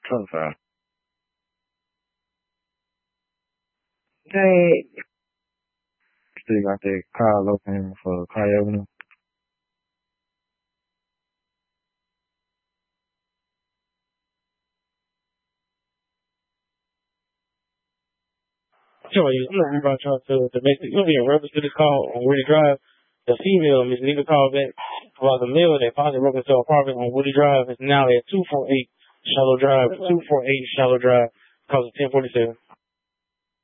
25. Dang. Still got that call open for Coyote. I'm not about y'all to domestic. You'll be in reference to this call on Woody Drive. The female, Miss Nita, called back about the male that finally broke into an apartment on Woody Drive. It's now at 248 Shallow Drive, 248 Shallow Drive, cause of 1047.